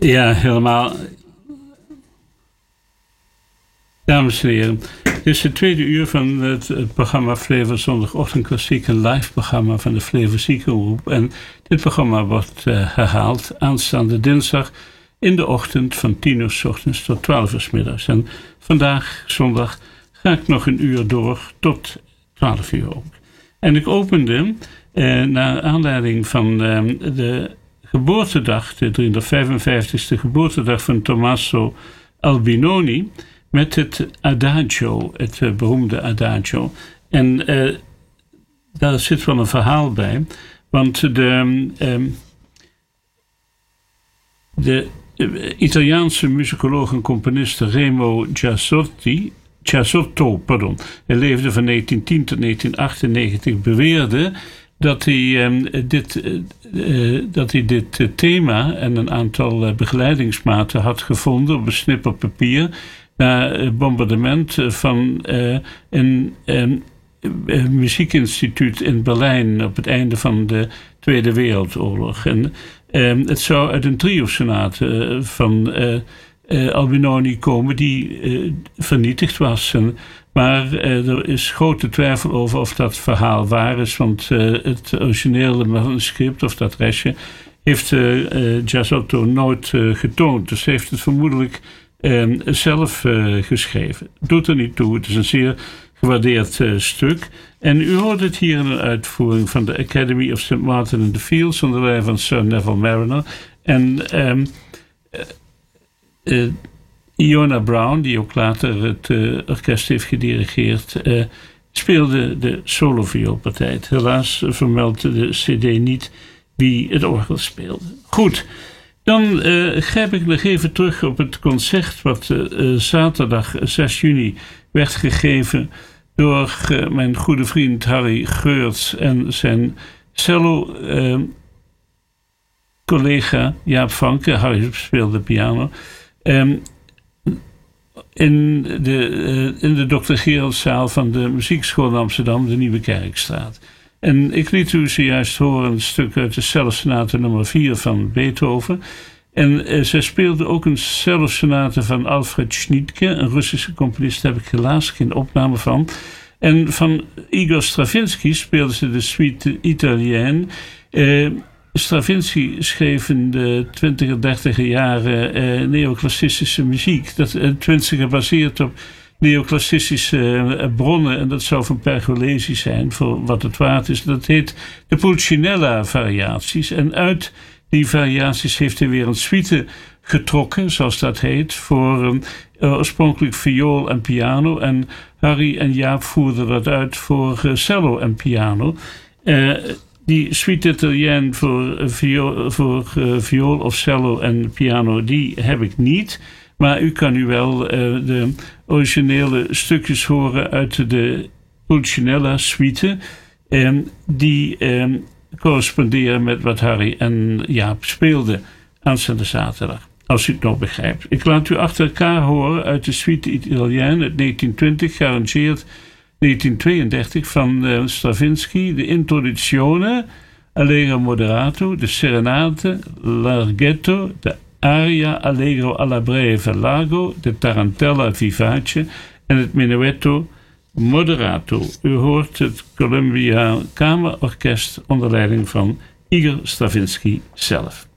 Ja, helemaal. Dames en heren, dit is het tweede uur van het programma Flevo Zondagochtend Klassiek, een live programma van de Flevo Ziekengroep. En dit programma wordt herhaald aanstaande dinsdag in de ochtend van 10 uur 's ochtends tot 12 uur 's middags. En vandaag, zondag, ga ik nog een uur door tot 12 uur ook. En ik opende naar aanleiding van de geboortedag, de 355ste geboortedag van Tommaso Albinoni, met het Adagio, het beroemde Adagio. En daar zit wel een verhaal bij, want de Italiaanse muzikoloog en componist Remo Giassotto, hij leefde van 1910 tot 1998, beweerde dat hij dit thema en een aantal begeleidingsmaten had gevonden op een snip op papier na het bombardement van een muziekinstituut in Berlijn op het einde van de Tweede Wereldoorlog. En het zou uit een trio-sonate van Albinoni komen die vernietigd was. Maar er is grote twijfel over of dat verhaal waar is, want het originele manuscript of dat restje heeft Giassotto nooit getoond. Dus hij heeft het vermoedelijk zelf geschreven. Doet er niet toe, het is een zeer gewaardeerd stuk. En u hoort het hier in een uitvoering van de Academy of St. Martin in the Fields onder leiding van Sir Neville Marriner. En Iona Brown, die ook later het orkest heeft gedirigeerd, speelde de solovioolpartij. Helaas vermeldt de cd niet wie het orgel speelde. Goed, dan grijp ik nog even terug op het concert wat zaterdag 6 juni werd gegeven door mijn goede vriend Harry Geurts en zijn cello collega Jaap Vanke. Harry speelde piano. In de Dr. Gereldszaal van de Muziekschool in Amsterdam, de Nieuwe Kerkstraat. En ik liet u zojuist horen een stuk uit de cellosonate nummer 4 van Beethoven. En zij speelde ook een cellosonate van Alfred Schnittke, een Russische componist, daar heb ik helaas geen opname van. En van Igor Stravinsky speelde ze de Suite Italienne. Stravinsky schreef in de 20er, 30er jaren neoclassicische muziek. Dat tenminste gebaseerd op neoclassicische bronnen. En dat zou van Pergolesi zijn, voor wat het waard is. Dat heet de Pulcinella variaties. En uit die variaties heeft hij weer een suite getrokken, zoals dat heet, voor oorspronkelijk viool en piano. En Harry en Jaap voerden dat uit voor cello en piano. Die suite italienne voor viool of cello en piano, die heb ik niet. Maar u kan wel de originele stukjes horen uit de Pulcinella suite. Die corresponderen met wat Harry en Jaap speelden aanstaande zaterdag. Als u het nog begrijpt. Ik laat u achter elkaar horen uit de suite italienne uit 1920, gearrangeerd 1932 van Stravinsky, de Introduzione, Allegro Moderato, de Serenate, Larghetto, de Aria Allegro alla breve largo, de Tarantella Vivace en het Menuetto Moderato. U hoort het Columbia Kamerorkest onder leiding van Igor Stravinsky zelf.